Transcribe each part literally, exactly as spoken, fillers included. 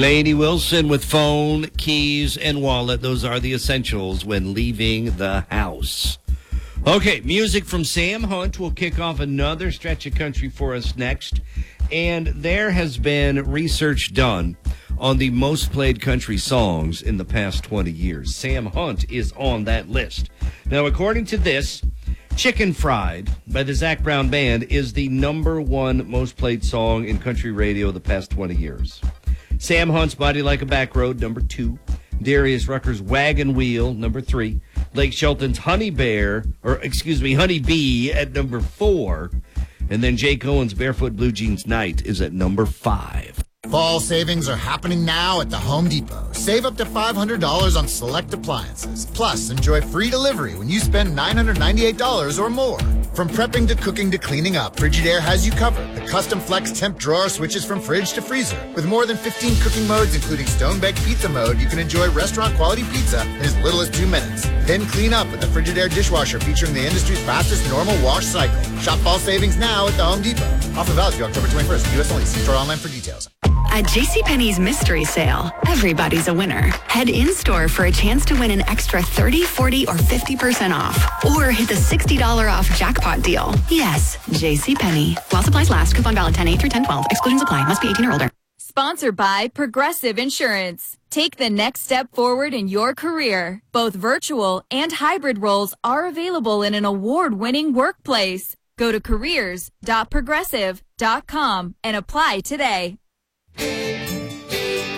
Lainey Wilson with phone, keys, and wallet. Those are the essentials when leaving the house. Okay, music from Sam Hunt will kick off another stretch of country for us next. And there has been research done on the most played country songs in the past twenty years. Sam Hunt is on that list. Now, according to this, Chicken Fried by the Zac Brown Band is the number one most played song in country radio the past twenty years. Sam Hunt's Body Like a Back Road, number two. Darius Rucker's Wagon Wheel, number three. Blake Shelton's Honey Bear, or excuse me, Honey Bee at number four. And then Jay Cohen's Barefoot Blue Jeans Night is at number five. Fall savings are happening now at the Home Depot. Save up to five hundred dollars on select appliances. Plus, enjoy free delivery when you spend nine hundred ninety-eight dollars or more. From prepping to cooking to cleaning up, Frigidaire has you covered. The custom flex temp drawer switches from fridge to freezer. With more than fifteen cooking modes, including stone-baked pizza mode, you can enjoy restaurant-quality pizza in as little as two minutes. Then clean up with the Frigidaire dishwasher featuring the industry's fastest normal wash cycle. Shop fall savings now at the Home Depot. Offer valid through October twenty-first. U S only. See store online for details. At JCPenney's Mystery Sale, everybody's a winner. Head in-store for a chance to win an extra thirty, forty, or fifty percent off. Or hit the sixty dollars off jackpot deal. Yes, JCPenney. While supplies last. Coupon valid ten eight through ten twelve. Exclusions apply. Must be eighteen or older. Sponsored by Progressive Insurance. Take the next step forward in your career. Both virtual and hybrid roles are available in an award-winning workplace. Go to careers dot progressive dot com and apply today.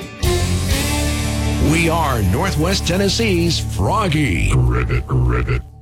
We are Northwest Tennessee's Froggy. Ribbit, ribbit.